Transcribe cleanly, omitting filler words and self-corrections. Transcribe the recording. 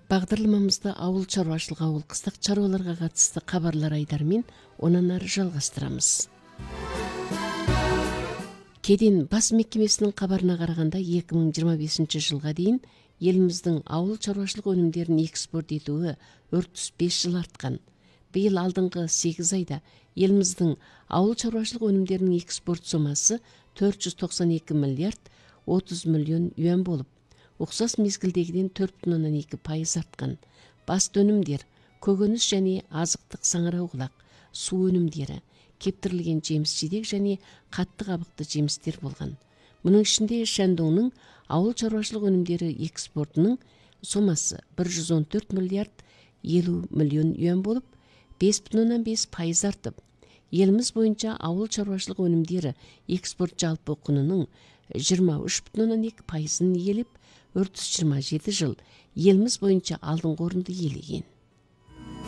Бағдарламамызды ауыл чарбашылығы ауыл қыстақ чарбаларға қатысты қабарлар айдармен онан ары жалғастырамыз. Кеден бас мекемесінің қабарына қарағанда 2025 жылға дейін еліміздің ауыл чарбашылық өнімдерін экспорт етуі 45 жыл артқан. Биыл алдыңғы 8 айда еліміздің ауыл чарбашылық өнімдерінің экспорт сомасы 492 миллиард 30 миллион юан болып, ұқсас мезгілдегіден 4,2% артқан. Басты өнімдер көкөніс және азықтық саңырауқұлақ, су өнімдері, кептірілген жеміс-жидек және қатты қабықты жемістер болған. Мұның ішінде Шандоңның ауыл чарбашылық өнімдері экспортының сомасы 114 миллиард 50 миллион юан болып, 5,5% артып, еліміз бойынша ауыл чарбашылық өнімдері экспорт жалпы құнының 23,2%-ын иелеп, 427 жыл еліміз бойынша алдыңғы орынды иелеген.